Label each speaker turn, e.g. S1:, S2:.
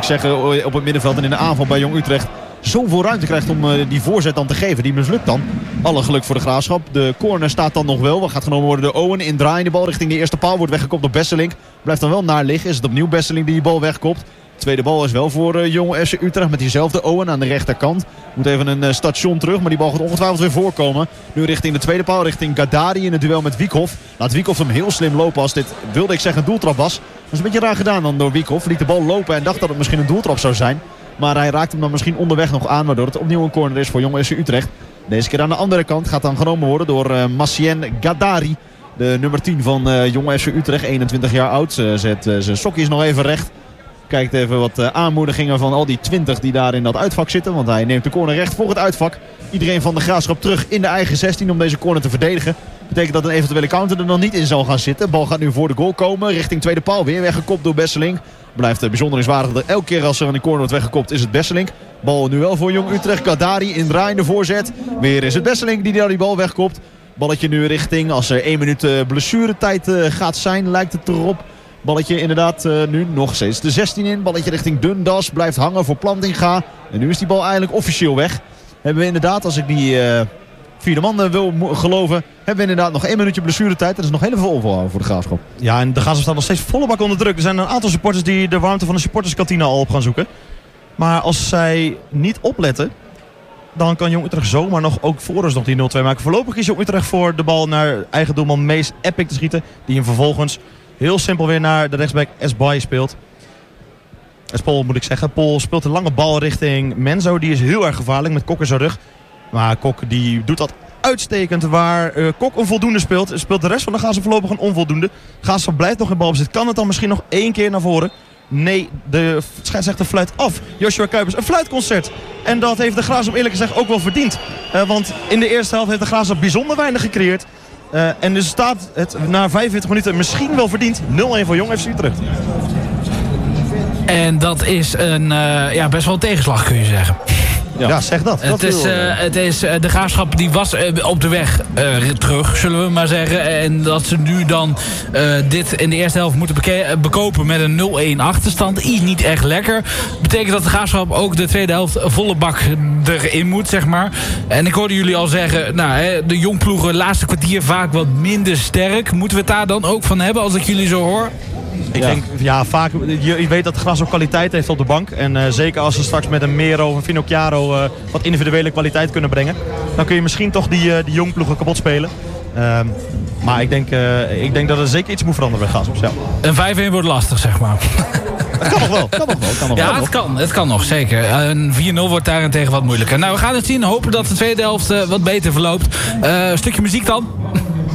S1: zeggen, op het middenveld en in de aanval bij Jong Utrecht zoveel ruimte krijgt om die voorzet dan te geven. Die mislukt dan. Alle geluk voor de Graafschap. De corner staat dan nog wel. Wat gaat genomen worden door Owen. Indraaien de bal richting de eerste paal. Wordt weggekopt door Besselink. Blijft dan wel naar liggen. Is het opnieuw Besselink die bal wegkopt. De tweede bal is wel voor Jong FC Utrecht met diezelfde Owen aan de rechterkant. Moet even een station terug, maar die bal gaat ongetwijfeld weer voorkomen. Nu richting de tweede paal, richting Gadari in het duel met Wiekhoff. Laat Wiekhoff hem heel slim lopen als dit, wilde ik zeggen, een doeltrap was. Dat is een beetje raar gedaan dan door Wiekhoff. Liet de bal lopen en dacht dat het misschien een doeltrap zou zijn. Maar hij raakt hem dan misschien onderweg nog aan, waardoor het opnieuw een corner is voor Jong FC Utrecht. Deze keer aan de andere kant gaat dan genomen worden door Massien Gadari. De nummer 10 van Jong FC Utrecht, 21 jaar oud. Zet zijn sokjes nog even recht. Kijkt even wat aanmoedigingen van al die 20 die daar in dat uitvak zitten. Want hij neemt de corner recht voor het uitvak. Iedereen van de Graafschap terug in de eigen 16 om deze corner te verdedigen. Betekent dat een eventuele counter er dan niet in zal gaan zitten. Bal gaat nu voor de goal komen. Richting tweede paal. Weer weggekopt door Besselink. Blijft bijzonderenswaardig dat elke keer als er aan die corner wordt weggekopt is het Besselink. Bal nu wel voor Jong Utrecht. Gadari in draaiende voorzet. Weer is het Besselink die daar die bal wegkopt. Balletje nu richting, als er 1 minuut blessuretijd gaat zijn, lijkt het erop. Balletje inderdaad nu nog steeds de 16 in. Balletje richting Dundas. Blijft hangen voor Plantinga. En nu is die bal eigenlijk officieel weg. Hebben we inderdaad, als ik die vierde man wil geloven, hebben we inderdaad nog 1 minuutje blessuretijd. Dat is nog heel veel voor de Graafschap.
S2: Ja, en de Graafschap staat nog steeds volle bak onder druk. Er zijn een aantal supporters die de warmte van de supporterskantine al op gaan zoeken. Maar als zij niet opletten, dan kan Jong Utrecht zomaar nog ook voor ons nog die 0-2 maken. Voorlopig is Jong Utrecht voor de bal naar eigen doelman Mees Epic te schieten. Die hem vervolgens heel simpel weer naar de rechtsback Esbay speelt. Espol moet ik zeggen. Pol speelt een lange bal richting Menzo. Die is heel erg gevaarlijk met Kok in zijn rug. Maar Kok die doet dat uitstekend. Waar Kok een voldoende speelt, speelt de rest van de Graafschap voorlopig een onvoldoende. Graafschap blijft nog in balbezit. Kan het dan misschien nog 1 keer naar voren? Nee, de scheidsrechter fluit af. Joshua Kuipers, een fluitconcert. En dat heeft de Graafschap eerlijk gezegd ook wel verdiend. Want in de eerste helft heeft de Graafschap bijzonder weinig gecreëerd. En dus staat het na 45 minuten misschien wel verdiend 0-1 voor Jong FC Utrecht.
S3: En dat is een best wel een tegenslag, kun je zeggen.
S2: Ja, zeg dat.
S3: Het is de Graafschap die was op de weg terug, zullen we maar zeggen. En dat ze nu dan dit in de eerste helft moeten bekopen met een 0-1 achterstand. Is niet echt lekker. Betekent dat de Graafschap ook de tweede helft volle bak erin moet, zeg maar. En ik hoorde jullie al zeggen, de jongploegen laatste kwartier vaak wat minder sterk. Moeten we het daar dan ook van hebben als ik jullie zo hoor?
S2: Ik denk, vaak, je weet dat de Graafschap kwaliteit heeft op de bank. En zeker als ze straks met een Mero of een Finocchiaro wat individuele kwaliteit kunnen brengen. Dan kun je misschien toch die jongploegen kapot spelen. Maar ik denk dat er zeker iets moet veranderen bij Graafschap. Ja.
S3: Een 5-1 wordt lastig, zeg maar.
S2: Het kan nog wel.
S3: Het kan nog, zeker. Een 4-0 wordt daarentegen wat moeilijker. Nou, we gaan het zien. Hopen dat de tweede helft wat beter verloopt. Een stukje muziek dan.